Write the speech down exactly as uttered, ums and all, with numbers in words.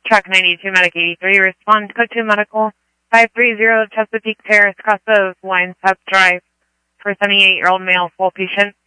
Track ninety-two, Medic eighty-three, respond code two Medical, five three zero Chesapeake Terrace, cross of Winesap Drive, for seventy-eight-year-old male, full patient.